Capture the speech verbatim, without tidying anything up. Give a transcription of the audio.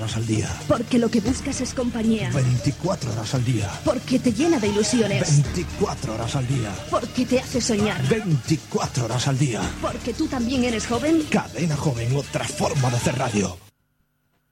horas al día. Porque lo que buscas es compañía. veinticuatro horas al día. Porque te llena de ilusiones. veinticuatro horas al día. Porque te hace soñar. veinticuatro horas al día. Porque tú también eres joven. Cadena Joven, otra forma de hacer radio.